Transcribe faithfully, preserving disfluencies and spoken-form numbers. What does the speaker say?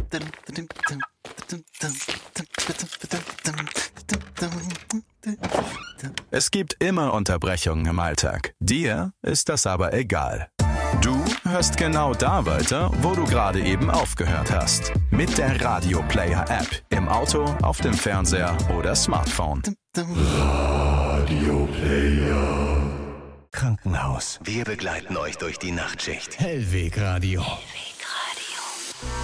Es gibt immer Unterbrechungen im Alltag. Dir ist das aber egal. Du hörst genau da weiter, wo du gerade eben aufgehört hast. Mit der Radio Player App. Im Auto, auf dem Fernseher oder Smartphone. Radio Player. Krankenhaus. Wir begleiten euch durch die Nachtschicht. Hellweg Radio. Hellweg.